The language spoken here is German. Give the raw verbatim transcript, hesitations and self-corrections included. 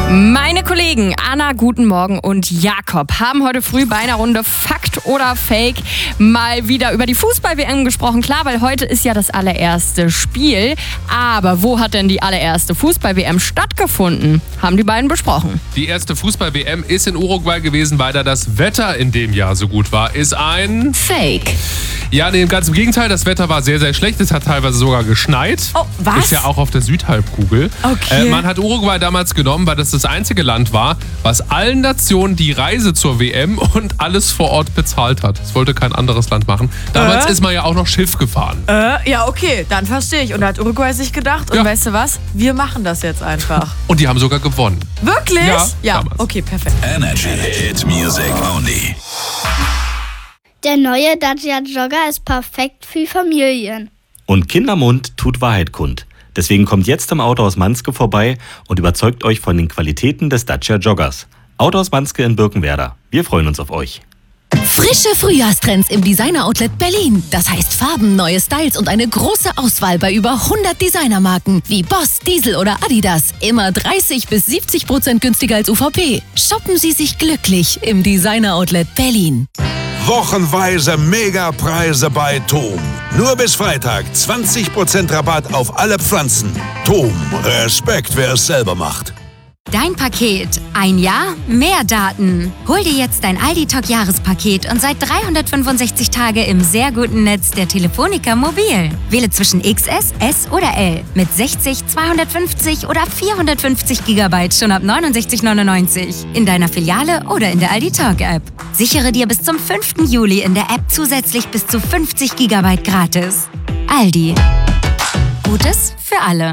Meine Kollegen Anna, guten Morgen, und Jakob haben heute früh bei einer Runde Fakt oder Fake mal wieder über die Fußball-W M gesprochen. Klar, weil heute ist ja das allererste Spiel. Aber wo hat denn die allererste Fußball-W M stattgefunden? Haben die beiden besprochen. Die erste Fußball-W M ist in Uruguay gewesen, weil da das Wetter in dem Jahr so gut war. Ist ein Fake. Ja, nee, ganz im Gegenteil. Das Wetter war sehr, sehr schlecht. Es hat teilweise sogar geschneit. Oh, was? Ist ja auch auf der Südhalbkugel. Okay. Äh, man hat Uruguay damals genommen, weil das das einzige Land war, was allen Nationen die Reise zur W M und alles vor Ort bezahlt hat. Das wollte kein anderes Land machen. Damals Äh? ist man ja auch noch Schiff gefahren. Äh, ja, okay, dann verstehe ich. Und da hat Uruguay sich gedacht, und Ja. weißt du was? Wir machen das jetzt einfach. Und die haben sogar gewonnen. Wirklich? Ja, ja. damals. Okay, perfekt. Energy Hit Music Only. Der neue Dacia Jogger ist perfekt für Familien. Und Kindermund tut Wahrheit kund. Deswegen kommt jetzt im Autohaus Manske vorbei und überzeugt euch von den Qualitäten des Dacia Joggers. Autohaus Manske in Birkenwerder. Wir freuen uns auf euch. Frische Frühjahrstrends im Designer-Outlet Berlin. Das heißt Farben, neue Styles und eine große Auswahl bei über hundert Designermarken wie Boss, Diesel oder Adidas. Immer dreißig bis siebzig Prozent günstiger als U V P. Shoppen Sie sich glücklich im Designer-Outlet Berlin. Wochenweise Megapreise bei Tom. Nur bis Freitag zwanzig Prozent Rabatt auf alle Pflanzen. Tom, Respekt, wer es selber macht. Dein Paket. Ein Jahr, mehr Daten. Hol dir jetzt dein Aldi-Talk-Jahrespaket und seit dreihundertfünfundsechzig Tage im sehr guten Netz der Telefonica Mobil. Wähle zwischen X S, S oder L mit sechzig, zweihundertfünfzig oder vierhundertfünfzig Gigabyte schon ab neunundsechzig neunundneunzig in deiner Filiale oder in der Aldi-Talk-App. Sichere dir bis zum fünften Juli in der App zusätzlich bis zu fünfzig Gigabyte gratis. Aldi. Gutes für alle.